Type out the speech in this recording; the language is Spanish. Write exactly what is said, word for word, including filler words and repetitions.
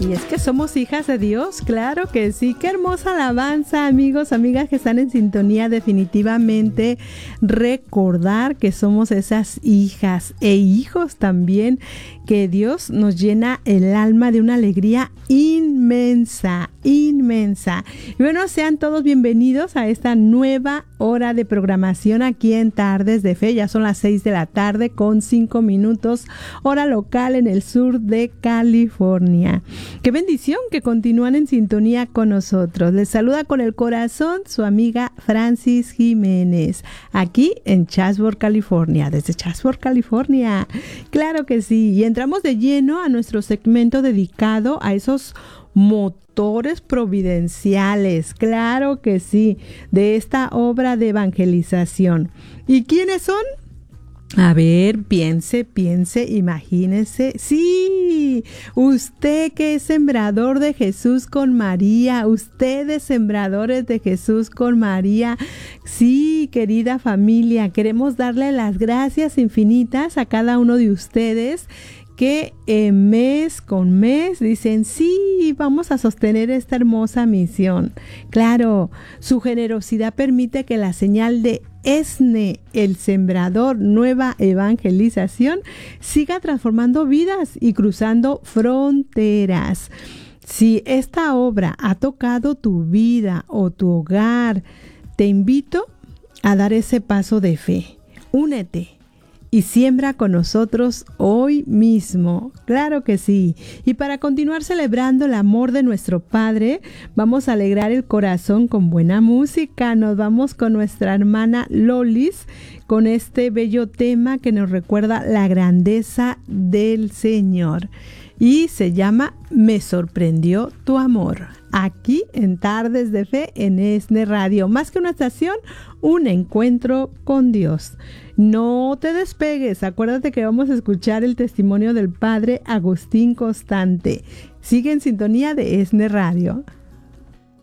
Y es que somos hijas de Dios, claro que sí. Qué hermosa alabanza, amigos, amigas que están en sintonía. Definitivamente recordar que somos esas hijas e hijos también, que Dios nos llena el alma de una alegría inmensa, inmensa. Y bueno, sean todos bienvenidos a esta nueva hora de programación aquí en Tardes de Fe. Ya son las seis de la tarde con cinco minutos, hora local en el sur de California. Qué bendición que continúan en sintonía con nosotros. Les saluda con el corazón su amiga Francis Jiménez, aquí en Chatsworth, California, desde Chatsworth, California. Claro que sí. Y entramos de lleno a nuestro segmento dedicado a esos motores providenciales, claro que sí, de esta obra de evangelización. ¿Y quiénes son? A ver, piense, piense, imagínese. Sí, usted que es sembrador de Jesús con María, ustedes sembradores de Jesús con María. Sí, querida familia, queremos darle las gracias infinitas a cada uno de ustedes que eh, mes con mes dicen, sí, vamos a sostener esta hermosa misión. Claro, su generosidad permite que la señal de ESNE, el sembrador, nueva evangelización, siga transformando vidas y cruzando fronteras. Si esta obra ha tocado tu vida o tu hogar, te invito a dar ese paso de fe. Únete y siembra con nosotros hoy mismo. Claro que sí. Y para continuar celebrando el amor de nuestro Padre, vamos a alegrar el corazón con buena música. Nos vamos con nuestra hermana Lolis, con este bello tema que nos recuerda la grandeza del Señor. Y se llama Me sorprendió tu amor. Aquí en Tardes de Fe en ESNE Radio. Más que una estación, un encuentro con Dios. No te despegues. Acuérdate que vamos a escuchar el testimonio del padre Agustín Constante. Sigue en sintonía de ESNE Radio.